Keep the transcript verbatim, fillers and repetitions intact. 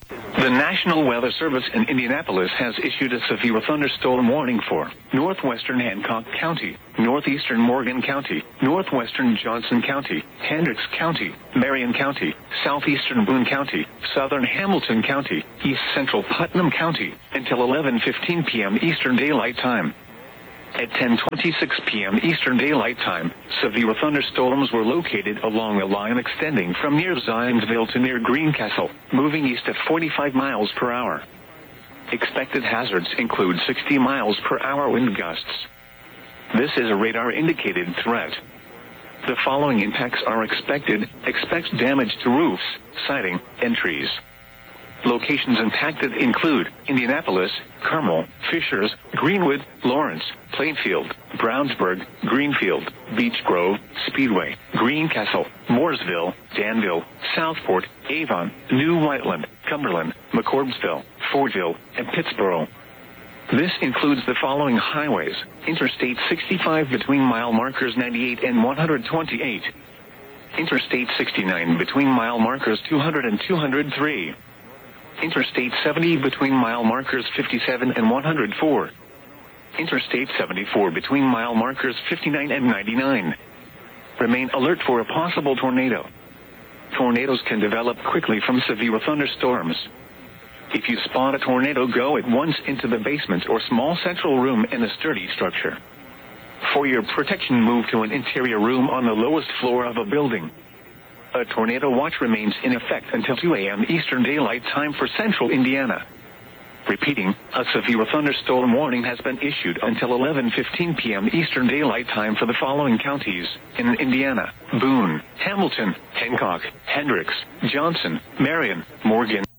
The National Weather Service in Indianapolis has issued a severe thunderstorm warning for northwestern Hancock County, northeastern Morgan County, northwestern Johnson County, Hendricks County, Marion County, southeastern Boone County, southern Hamilton County, east central Putnam County, until eleven fifteen p m Eastern Daylight Time. At ten twenty-six p m Eastern Daylight Time, severe thunderstorms were located along a line extending from near Zionsville to near Greencastle, moving east at forty-five miles per hour. Expected hazards include sixty miles per hour wind gusts. This is a radar-indicated threat. The following impacts are expected. Expect damage to roofs, siding, and trees. Locations impacted include Indianapolis, Carmel, Fishers, Greenwood, Lawrence, Plainfield, Brownsburg, Greenfield, Beech Grove, Speedway, Greencastle, Mooresville, Danville, Southport, Avon, New Whiteland, Cumberland, McCorbsville, Fortville, and Pittsboro. This includes the following highways: Interstate sixty-five between mile markers ninety-eight and one hundred twenty-eight. Interstate sixty-nine between mile markers two hundred and two hundred three. Interstate seventy between mile markers fifty-seven and one hundred four. Interstate seventy-four between mile markers fifty-nine and ninety-nine. Remain alert for a possible tornado. Tornadoes can develop quickly from severe thunderstorms. If you spot a tornado, go at once into the basement or small central room in a sturdy structure. For your protection, move to an interior room on the lowest floor of a building. A tornado watch remains in effect until two a m Eastern Daylight Time for central Indiana. Repeating, a severe thunderstorm warning has been issued until eleven fifteen p m Eastern Daylight Time for the following counties in Indiana: Boone, Hamilton, Hancock, Hendricks, Johnson, Marion, Morgan.